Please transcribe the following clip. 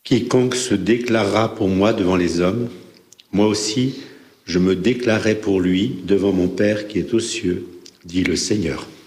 Quiconque se déclarera pour moi devant les hommes, moi aussi je me déclarerai pour lui devant mon Père qui est aux cieux, dit le Seigneur.